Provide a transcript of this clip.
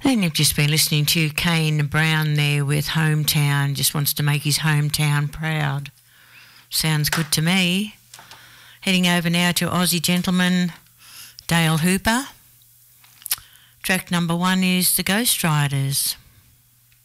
And you've just been listening to Kane Brown there with Hometown, just wants to make his hometown proud. Sounds good to me. Heading over now to Aussie gentleman Dale Hooper. Track number 1 is The Ghost Riders.